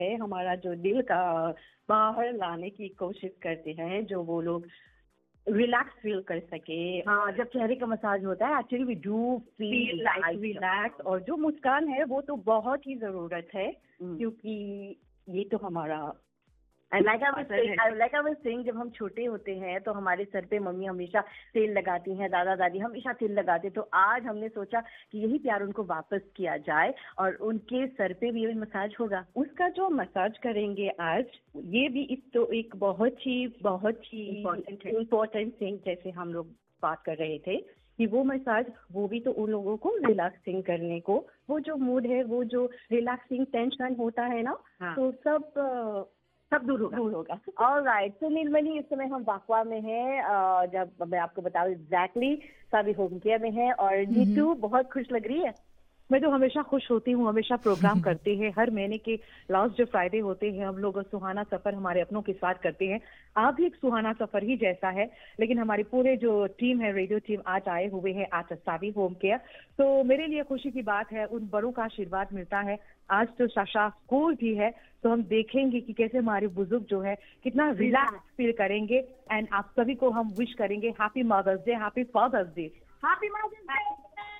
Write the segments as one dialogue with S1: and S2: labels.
S1: है, हमारा जो दिल का बाहर लाने की कोशिश करते हैं, जो वो लोग रिलैक्स फील कर सके।
S2: हाँ, जब चेहरे का मसाज होता है actually we do feel
S1: like relax, और जो मुस्कान है वो तो बहुत ही जरूरत है, क्योंकि ये तो हमारा
S2: लाइक आई वाज सेइंग, जब हम छोटे होते हैं तो हमारे सर पे मम्मी हमेशा तेल लगाती हैं, दादा दादी हमेशा तेल लगाते, तो आज हमने सोचा कि यही प्यार उनको वापस किया जाए और उनके सर पे भी मसाज होगा।
S1: उसका जो मसाज करेंगे आज, ये भी तो एक बहुत ही इम्पोर्टेंट थिंग, जैसे हम लोग बात कर रहे थे कि वो मसाज, वो भी तो उन लोगों को रिलैक्सिंग करने को, वो जो मूड है, वो जो रिलैक्सिंग टेंशन होता है ना, तो सब दूर होगा।
S2: ऑलराइट, तो नीलमणि, इस समय हम वाकवा में हैं, जब मैं आपको बताऊं एग्जैक्टली, सभी होम केयर में है, और नीतू बहुत खुश लग रही है।
S3: मैं तो हमेशा खुश होती हूँ, हमेशा प्रोग्राम करते हैं, हर महीने के लास्ट जो फ्राइडे होते हैं हम लोग सुहाना सफर हमारे अपनों के साथ करते हैं। आप भी एक सुहाना सफर ही जैसा है, लेकिन हमारी पूरे जो टीम है, रेडियो टीम, आज आए हुए हैं आज सावी होम केयर। तो मेरे लिए खुशी की बात है, उन बड़ों का आशीर्वाद मिलता है। आज तो शाशा स्कूल भी है, तो हम देखेंगे कि कैसे हमारे बुजुर्ग जो है कितना रिलैक्स फील करेंगे। एंड आप सभी को हम विश करेंगे happy mother's day, happy father's day.
S2: Happy mother's day.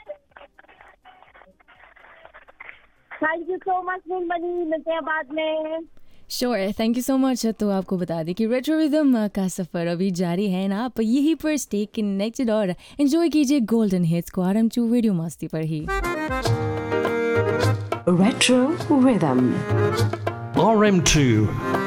S2: Thank you so much नीलमणि, मिलते हैं बाद में।
S4: Sure, thank you so much. तो आपको बता दें कि रेट्रो रिदम का सफ़र अभी जारी है ना, आप यहीं पर स्टे कनेक्टेड और एंजॉय कीजिए गोल्डन हिट्स को RM2 रेडियो मस्ती पर ही।
S5: Retro rhythm
S6: RM2